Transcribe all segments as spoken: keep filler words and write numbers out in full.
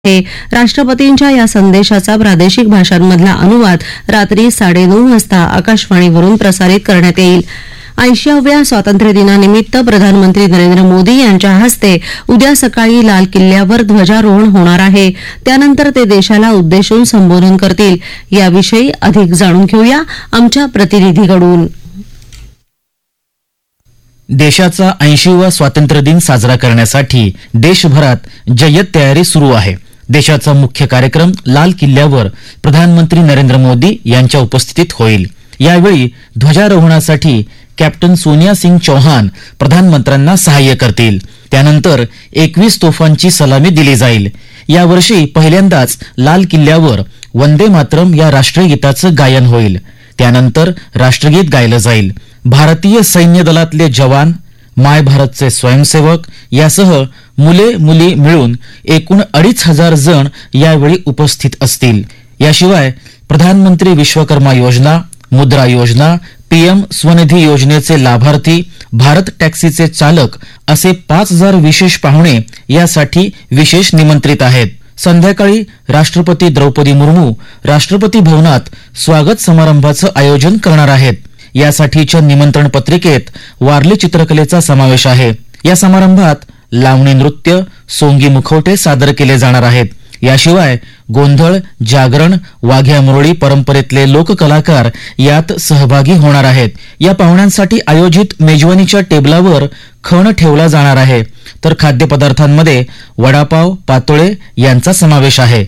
हे राष्ट्रपतींच्या या संदेशाचा प्रादेशिक भाषांमधला अनुवाद रात्री साडेनऊ वाजता आकाशवाणीवरून प्रसारित करण्यात येईल. ऐंशीव्या स्वातंत्र्यदिनानिमित्त प्रधानमंत्री नरेंद्र मोदी यांच्या हस्ते उद्या सकाळी लाल किल्ल्यावर ध्वजारोहण होणार आहे. त्यानंतर ते देशाला उद्देशून संबोधन करतील. याविषयी अधिक जाणून घेऊया आमच्या प्रतिनिधीकडून. देशाचा ऐंशीवा स्वातंत्र्य दिन साजरा करण्यासाठी देशभरात जय्यत तयारी सुरू आहे. देशाचा मुख्य कार्यक्रम लाल किल्ल्यावर प्रधानमंत्री नरेंद्र मोदी यांच्या उपस्थितीत होईल. यावेळी ध्वजारोहणासाठी कॅप्टन सोनिया सिंग चौहान प्रधानमंत्र्यांना सहाय्य करतील. त्यानंतर एकवीस तोफांची सलामी दिली जाईल. यावर्षी पहिल्यांदाच लाल किल्ल्यावर वंदे मातरम या राष्ट्रीय गीताचं गायन होईल. त्यानंतर राष्ट्रगीत गायलं जाईल. भारतीय सैन्य दलातले जवान, माय भारतचे स्वयंसेवक यासह मुले मुली मिळून एकूण अडीच हजार जण यावेळी उपस्थित असतील. याशिवाय प्रधानमंत्री विश्वकर्मा योजना, मुद्रा योजना, पीएम स्वनिधी योजनेचे लाभार्थी, भारत टॅक्सीचे चालक असे पाच हजार विशेष पाहुणे यासाठी विशेष निमंत्रित आहेत. संध्याकाळी राष्ट्रपती द्रौपदी मुर्मू राष्ट्रपती भवनात स्वागत समारंभाचं आयोजन करणार आहेत. यासाठीच्या निमंत्रण पत्रिकेत वारली चित्रकलेचा समावेश आहे. या समारंभात लावणी नृत्य, सोंगी मुखवटे सादर केले जाणार आहेत. याशिवाय गोंधळ, जागरण, वाघ्या मुरळी परंपरेतले लोककलाकार यात सहभागी होणार आहेत. या पाहुण्यांसाठी आयोजित मेजवानीच्या टेबलावर खण ठेवला जाणार आहे. तर खाद्यपदार्थांमध्ये वडापाव, पातोळे यांचा समावेश आहे.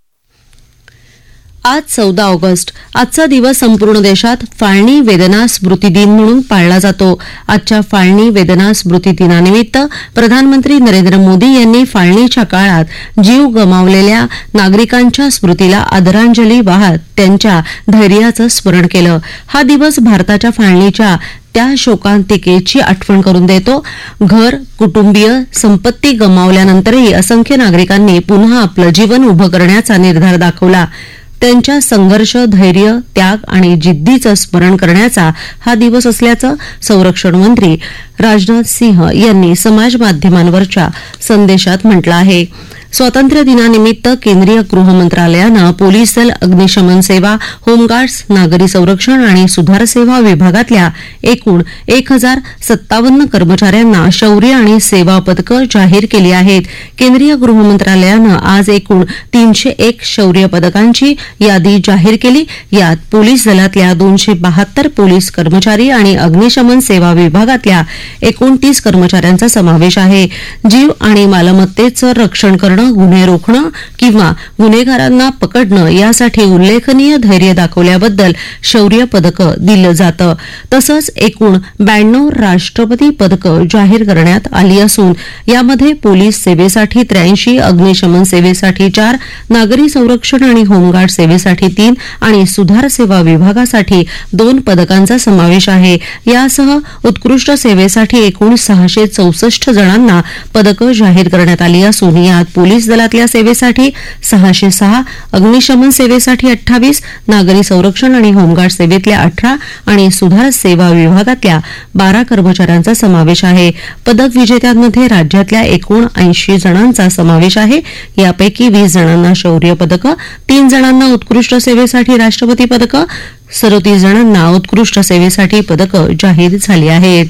आज चौदा ऑगस्ट. आजचा दिवस संपूर्ण देशात फाळणी वेदना स्मृती दिन म्हणून पाळला जातो. आजच्या फाळणी वेदना स्मृती दिनानिमित्त प्रधानमंत्री नरेंद्र मोदी यांनी फाळणीच्या काळात जीव गमावलेल्या नागरिकांच्या स्मृतीला आदरांजली वाहत त्यांच्या धैर्याचं स्मरण केलं. हा दिवस भारताच्या फाळणीच्या त्या शोकांतिकेची आठवण करून देतो. घर, कुटुंबीय, संपत्ती गमावल्यानंतरही असंख्य नागरिकांनी पुन्हा आपलं जीवन उभं करण्याचा निर्धार दाखवला. त्यांच्या संघर्ष, धैर्य, त्याग आणि जिद्दीचं स्मरण करण्याचा हा दिवस असल्याचं संरक्षण मंत्री राजनाथ सिंह यांनी समाज माध्यमांवरच्या संदेशात म्हटलं आहे. स्वातंत्र्य दिनानिमित्त केंद्रीय गृह मंत्रालयानं पोलीस दल, अग्निशमन सेवा, होमगार्ड्स, नागरी संरक्षण आणि सुधार सेवा विभागातल्या एकूण एक हजार सत्तावन्न कर्मचाऱ्यांना शौर्य आणि सेवा पदकं जाहीर केली आहेत. केंद्रीय गृह मंत्रालयानं आज एकूण तीनशे एक शौर्य पदकांची यादी जाहीर केली. यात पोलीस दलातल्या दोनशे बहात्तर पोलीस कर्मचारी आणि अग्निशमन सेवा विभागातल्या एकोणतीस कर्मचाऱ्यांचा समावेश आहे. जीव आणि मालमत्तेचं रक्षण करणं, गुन्हे रोखणं किंवा गुन्हेगारांना पकडणं यासाठी उल्लेखनीय धैर्य दाखवल्याबद्दल शौर्य पदकं दिलं जातं. तसंच एकूण ब्याण्णव राष्ट्रपती पदकं जाहीर करण्यात आली असून यामध्ये पोलीस सेवेसाठी त्र्याऐंशी, अग्निशमन सेवेसाठी चार, नागरी संरक्षण आणि होमगार्ड सेवेसाठी तीन आणि सुधार सेवा विभागासाठी दोन पदकांचा समावेश आहे. यासह उत्कृष्ट सेवेसाठी एकूण सहाशे चौसष्ट जणांना पदकं जाहीर करण्यात आली असून यात पोलीस दलातल्या सेवेसाठी सहाशे सहा, अग्निशमन सेवेसाठी अठ्ठावीस, नागरी संरक्षण आणि होमगार्ड सेवेतल्या अठरा आणि सुधार सेवा विभागातल्या बारा कर्मचाऱ्यांचा समावेश आहे. पदक विजेत्यांमध्ये राज्यातल्या एकूण ऐंशी जणांचा समावेश आहे. यापैकी वीस जणांना शौर्य पदकं, तीन जणांना उत्कृष्ट सेवेसाठी राष्ट्रपती पदकं, सदोतीस जणांना उत्कृष्ट सेवेसाठी पदकं जाहीर झाली आहेत.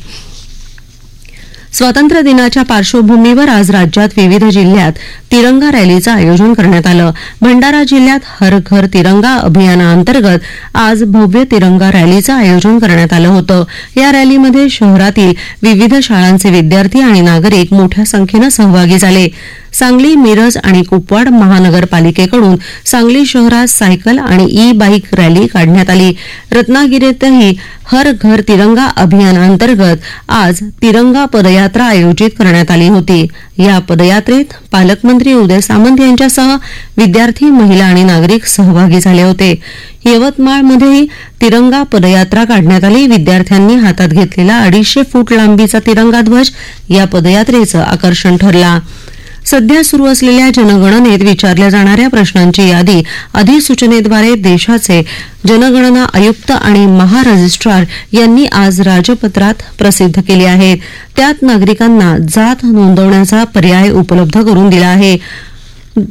स्वातंत्र्य दिनाच्या पार्श्वभूमीवर आज राज्यात विविध जिल्ह्यात तिरंगा रॅलीचं आयोजन करण्यात आलं. भंडारा जिल्ह्यात हर घर तिरंगा अभियानाअंतर्गत आज भव्य तिरंगा रॅलीचं आयोजन करण्यात आलं होतं. या रॅलीमध्ये शहरातील विविध शाळांचे विद्यार्थी आणि नागरिक मोठ्या संख्येनं सहभागी झाले. सांगली, मिरज आणि कुपवाड महानगरपालिकेकडून सांगली शहरात सायकल आणि ई बाईक रॅली काढण्यात आली. रत्नागिरीतही हर घर तिरंगा अभियानाअंतर्गत आज तिरंगा पदयात्रा आयोजित करण्यात आली होती. या पदयात्रेत पालकमंत्री उदय सामंत यांच्यासह विद्यार्थी, महिला आणि नागरिक सहभागी झाले होते. यवतमाळमध्येही तिरंगा पदयात्रा काढण्यात आली. विद्यार्थ्यांनी हातात घेतलेला अडीचशे फूट लांबीचा तिरंगा ध्वज या पदयात्रेचं आकर्षण ठरला. सध्या सुरू असलेल्या जनगणनेत विचारल्या जाणाऱ्या प्रश्नांची यादी अधिसूचनेद्वारे देशाचे जनगणना आयुक्त आणि महारजिस्ट्रार यांनी आज राजपत्रात प्रसिद्ध केली आहे. त्यात नागरिकांना जात नोंदवण्याचा पर्याय उपलब्ध करून दिला आहे.